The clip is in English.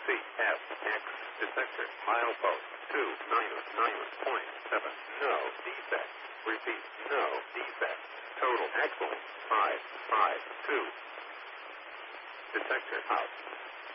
CFX detector milepost 299.7. No defect. Repeat, no defect. Total axle 552. Detector out.